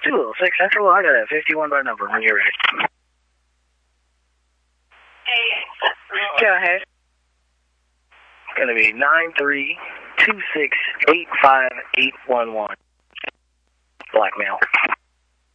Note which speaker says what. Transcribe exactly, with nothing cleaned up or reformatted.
Speaker 1: two oh six Central. I got a fifty-one by number when you're ready.
Speaker 2: Hey. Go ahead.
Speaker 1: It's going to be nine three two six eight five eight one one. Blackmail.